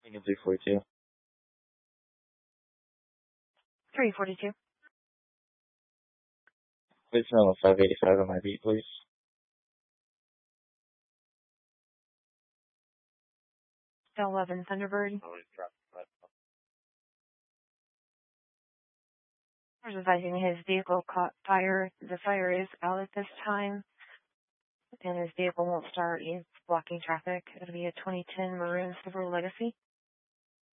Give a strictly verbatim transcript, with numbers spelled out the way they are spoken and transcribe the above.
You can do forty-two. three forty-two. Please know five eighty-five on my beat, please. eleven Thunderbird. There's advising his vehicle caught fire. The fire is out at this time, and his vehicle won't start. He's blocking traffic. It'll be a twenty ten Maroon Silver Legacy.